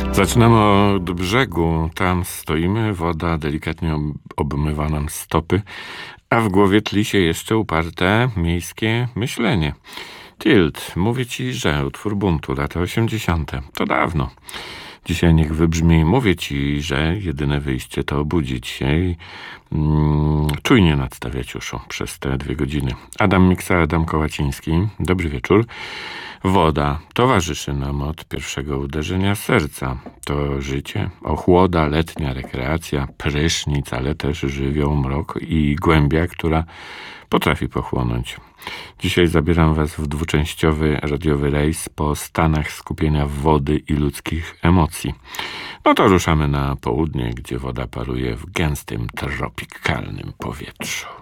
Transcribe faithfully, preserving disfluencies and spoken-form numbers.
Zaczynamy od brzegu. Tam stoimy, woda delikatnie ob- obmywa nam stopy, a w głowie tli się jeszcze uparte miejskie myślenie. Tilt, mówię ci, że utwór buntu, lata osiemdziesiąte. To dawno. Dzisiaj niech wybrzmi, mówię ci, że jedyne wyjście to obudzić się i mm, czujnie nadstawiać uszu przez te dwie godziny. Adam Miksa, Adam Kołaciński. Dobry wieczór. Woda towarzyszy nam od pierwszego uderzenia serca. To życie, ochłoda, letnia rekreacja, prysznic, ale też żywioł, mrok i głębia, która potrafi pochłonąć. Dzisiaj zabieram was w dwuczęściowy radiowy rejs po stanach skupienia wody i ludzkich emocji. No to ruszamy na południe, gdzie woda paruje w gęstym, tropikalnym powietrzu.